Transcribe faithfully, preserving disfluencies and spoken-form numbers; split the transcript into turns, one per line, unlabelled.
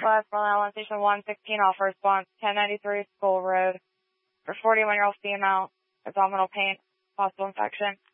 West Berlin, Station one sixteen, offer response, ten ninety-three School Road, for forty-one-year-old female, abdominal pain, possible infection.